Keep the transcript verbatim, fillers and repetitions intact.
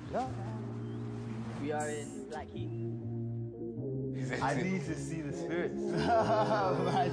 We are in Blackheath. I need to see the spirits. I